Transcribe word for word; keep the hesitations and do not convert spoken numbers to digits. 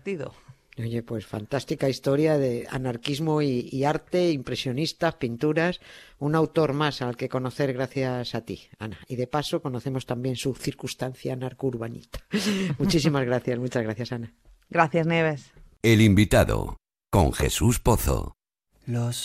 Oye, pues fantástica historia de anarquismo y, y arte, impresionistas, pinturas, un autor más al que conocer gracias a ti, Ana. Y de paso conocemos también su circunstancia anarco-urbanita. Muchísimas gracias, muchas gracias, Ana. Gracias, Nieves. El invitado, con Jesús Pozo. Los